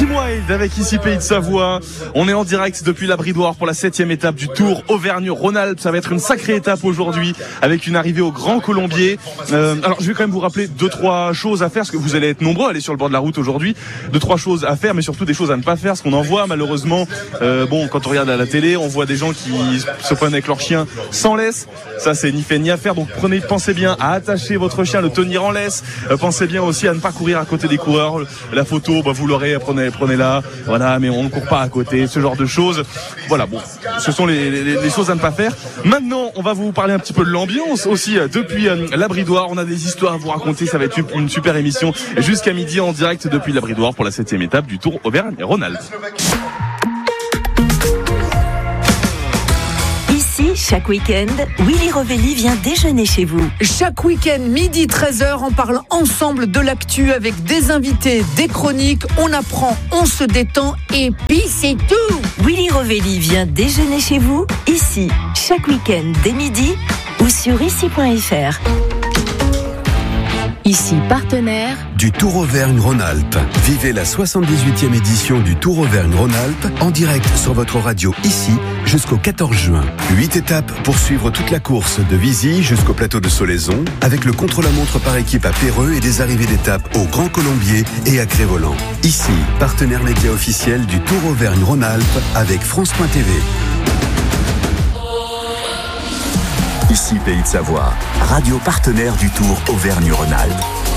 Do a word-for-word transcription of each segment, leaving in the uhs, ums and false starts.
Kim Wilde avec ici Pays de Savoie. On est en direct depuis la Bridoire pour la septième étape du Tour Auvergne-Rhône-Alpes. Ça va être une sacrée étape aujourd'hui avec une arrivée au Grand Colombier. Euh, alors je vais quand même vous rappeler deux trois choses à faire parce que vous allez être nombreux à aller sur le bord de la route aujourd'hui. Deux trois choses à faire, mais surtout des choses à ne pas faire. Ce qu'on en voit malheureusement, euh, bon quand on regarde à la télé, on voit des gens qui se prennent avec leur chien sans laisse. Ça c'est ni fait ni à faire. Donc prenez, pensez bien à attacher votre chien, le tenir en laisse. Euh, pensez bien aussi à ne pas courir à côté des coureurs. La photo, bah, vous l'aurez, prenez, prenez-la. Voilà, mais on ne court pas à côté, ce genre de choses. Voilà, bon, ce sont les, les, les choses à ne pas faire. Maintenant, on va vous parler un petit peu de l'ambiance aussi depuis euh, la Bridoire. On a des histoires à vous raconter. Ça va être une, une super émission jusqu'à midi en direct depuis la Bridoire pour la septième étape du Tour Auvergne-Rhône-Alpes. Chaque week-end, Willy Rovelli vient déjeuner chez vous. Chaque week-end, midi treize heures, on parle ensemble de l'actu avec des invités, des chroniques, on apprend, on se détend et puis c'est tout. Willy Rovelli vient déjeuner chez vous, ici, chaque week-end dès midi ou sur ici point f r. Ici, partenaire du Tour Auvergne-Rhône-Alpes. Vivez la soixante-dix-huitième édition du Tour Auvergne-Rhône-Alpes en direct sur votre radio ici jusqu'au quatorze juin. Huit étapes pour suivre toute la course de Vizy jusqu'au plateau de Solaison avec le contre-la-montre par équipe à Péreux et des arrivées d'étapes au Grand Colombier et à Crévolant. Ici, partenaire média officiel du Tour Auvergne-Rhône-Alpes avec France point t v. Ici Pays de Savoie, radio partenaire du Tour Auvergne-Rhône-Alpes.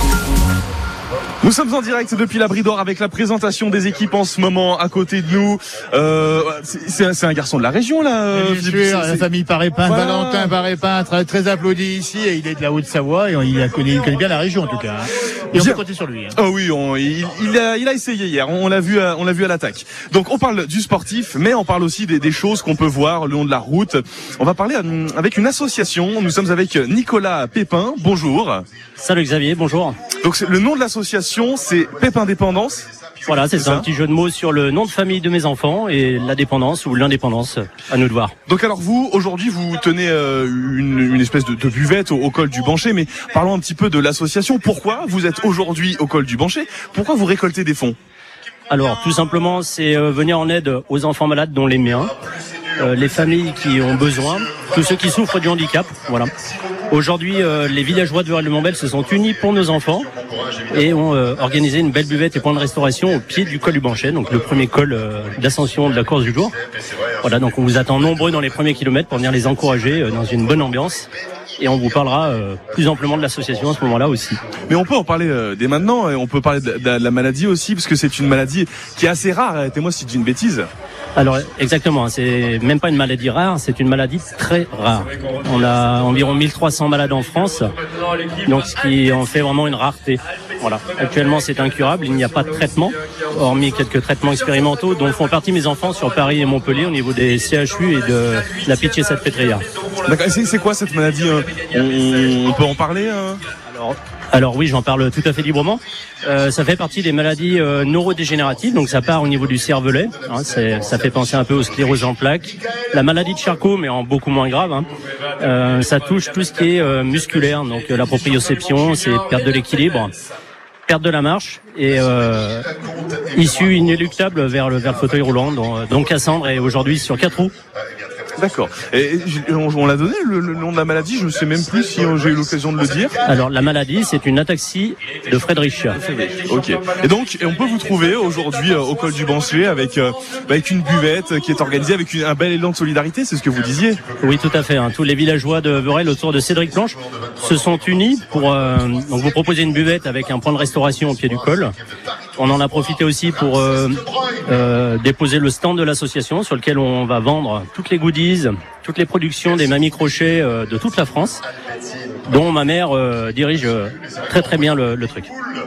Nous sommes en direct depuis la Bridoire avec la présentation des équipes en ce moment à côté de nous. Euh, c'est, c'est un garçon de la région là. Euh, bien sûr, la famille Paré-Peintre, voilà. Valentin Paré-Peintre, très, très applaudi ici et il est de la Haute-Savoie et il, a connu, il connaît bien la région en tout cas. Et on peut compter sur lui. Hein. Oh oui, on, il, il, a, il a essayé hier. On l'a vu, à, on l'a vu à l'attaque. Donc on parle du sportif, mais on parle aussi des, des choses qu'on peut voir le long de la route. On va parler avec une association. Nous sommes avec Nicolas Pépin. Bonjour. Salut Xavier, bonjour. Donc c'est, le nom de l'association, c'est Pépin Dépendance. Voilà, c'est, c'est ça, un petit jeu de mots sur le nom de famille de mes enfants et la dépendance ou l'indépendance, à nous de voir. Donc alors vous, aujourd'hui, vous tenez euh, une, une espèce de, de buvette au, au col du Bancher, mais parlons un petit peu de l'association. Pourquoi vous êtes aujourd'hui au col du Bancher ? Pourquoi vous récoltez des fonds ? Alors, tout simplement, c'est euh, venir en aide aux enfants malades, dont les miens, euh, les familles qui ont besoin, tous ceux qui souffrent du handicap, voilà. Aujourd'hui, euh, les villageois de Veurel-de-Montbel se sont unis pour nos enfants et ont euh, organisé une belle buvette et point de restauration au pied du col du Bancher, donc le premier col euh, d'ascension de la course du jour. Voilà, donc on vous attend nombreux dans les premiers kilomètres pour venir les encourager euh, dans une bonne ambiance. Et on vous parlera euh, plus amplement de l'association à ce moment-là aussi. Mais on peut en parler euh, dès maintenant, et on peut parler de, de, de la maladie aussi, parce que c'est une maladie qui est assez rare. Arrêtez-moi si je dis une bêtise. Alors exactement, c'est même pas une maladie rare, c'est une maladie très rare. On a environ mille trois cents malades en France, donc ce qui en fait vraiment une rareté. Voilà. Actuellement, c'est incurable, il n'y a pas de traitement, hormis quelques traitements expérimentaux dont font partie mes enfants sur Paris et Montpellier au niveau des C H U et de la Pitié-Salpêtrière. D'accord. C'est, c'est quoi cette maladie ? on, on peut en parler hein Alors, alors oui, j'en parle tout à fait librement. Euh, ça fait partie des maladies euh, neurodégénératives, donc ça part au niveau du cervelet. Hein, c'est, ça fait penser un peu aux scléroses en plaques. La maladie de Charcot, mais en beaucoup moins grave. Hein, euh, ça touche tout ce qui est euh, musculaire, donc euh, la proprioception, c'est perte de l'équilibre, perte de la marche et euh, issue inéluctable vers le, vers le fauteuil roulant. Donc, donc Cassandre est aujourd'hui sur quatre roues. D'accord. Et on, on l'a donné le, le nom de la maladie, je ne sais même plus si j'ai eu l'occasion de le dire. Alors la maladie, c'est une ataxie de Friedreich. Ok. Et donc, et on peut vous trouver aujourd'hui euh, au col du Bancher avec euh, avec une buvette qui est organisée avec une, un bel élan de solidarité, c'est ce que vous disiez. Oui, tout à fait. Hein. Tous les villageois de Veurel autour de Cédric Planche se sont unis pour euh, donc vous proposer une buvette avec un point de restauration au pied du col. On en a profité aussi pour euh, euh, déposer le stand de l'association sur lequel on va vendre toutes les goodies, toutes les productions des mamies crochets euh, de toute la France, dont ma mère euh, dirige euh, très très bien le, le truc.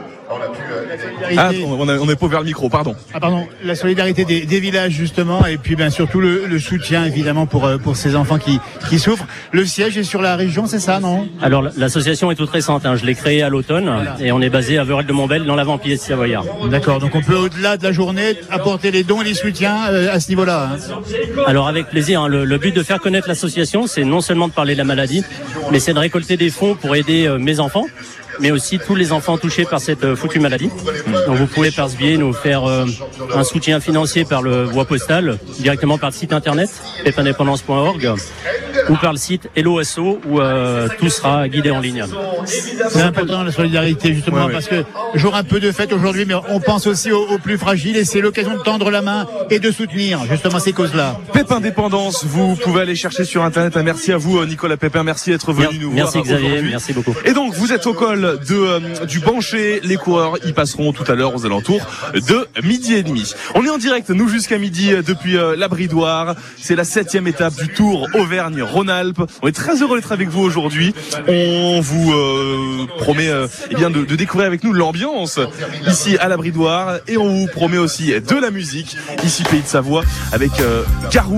Ah, on, a, on est pas vers le micro, pardon. Ah pardon, la solidarité des, des villages justement, et puis bien surtout le, le soutien évidemment pour pour ces enfants qui qui souffrent. Le siège est sur la région, c'est ça, non ? Alors l'association est toute récente, hein. Je l'ai créée à l'automne voilà. Et on est basé à Veurel-de-Montbel dans l'avant-pied savoyard. D'accord, donc on peut au-delà de la journée apporter les dons et les soutiens euh, à ce niveau-là. Hein. Alors avec plaisir, hein. le, le but de faire connaître l'association, c'est non seulement de parler de la maladie, mais c'est de récolter des fonds pour aider euh, mes enfants. mais aussi tous les enfants touchés par cette euh, foutue maladie. Donc vous pouvez par ce biais nous faire euh, un soutien financier par le voie postale, directement par le site internet pepindépendance point org ou par le site Hello S O où euh, tout sera guidé en ligne. C'est important la solidarité justement, ouais, parce que jour un peu de fête aujourd'hui, mais on pense aussi aux, aux plus fragiles et c'est l'occasion de tendre la main et de soutenir justement ces causes-là. Pépindépendance, vous pouvez aller chercher sur internet. Merci à vous Nicolas Pépin, merci d'être venu nous merci voir. Merci Xavier, aujourd'hui. Merci beaucoup. Et donc vous êtes au col de euh, du Bancher, les coureurs y passeront tout à l'heure aux alentours de midi et demi. On est en direct nous jusqu'à midi depuis euh, la Bridoire. C'est la septième étape du Tour Auvergne-Rhône-Alpes. On est très heureux d'être avec vous aujourd'hui. On vous euh, promet euh, eh bien de, de découvrir avec nous l'ambiance ici à la Bridoire et on vous promet aussi de la musique ici Pays de Savoie avec euh, Garou.